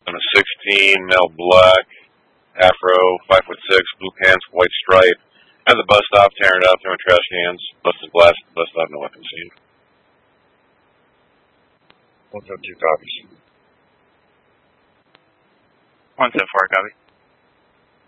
I'm a 16, male black, afro, 5'6", blue pants, white stripe. At the bus stop, tearing it up, throwing trash cans, busting glass at the bus stop, no weapon seen. 172 copies. 174 copy.